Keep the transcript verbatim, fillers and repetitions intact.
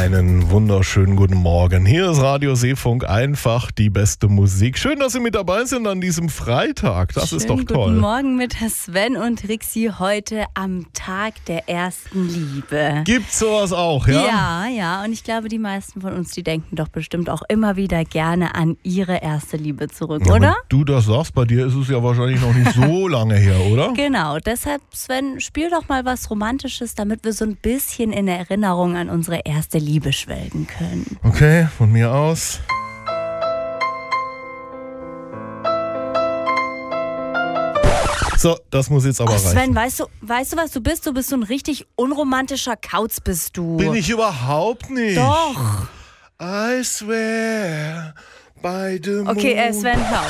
Einen wunderschönen guten Morgen. Hier ist Radio Seefunk, einfach die beste Musik. Schön, dass Sie mit dabei sind an diesem Freitag. Das Schönen ist doch toll. Guten Morgen mit Sven und Rixi heute am Tag der ersten Liebe. Gibt's sowas auch, ja? Ja, ja. Und ich glaube, die meisten von uns, die denken doch bestimmt auch immer wieder gerne an ihre erste Liebe zurück, Ja, oder? wenn du das sagst, bei dir ist es ja wahrscheinlich noch nicht so lange her, oder? Genau. Deshalb, Sven, spiel doch mal was Romantisches, damit wir so ein bisschen in Erinnerung an unsere erste Liebe schwelgen können. Okay, von mir aus. So, das muss jetzt aber Oh, reichen. Sven, weißt du, weißt du, was du bist? Du bist so ein richtig unromantischer Kauz, bist du. Bin ich überhaupt nicht. Doch. I swear by the moon. Okay, äh, Sven, hör auf.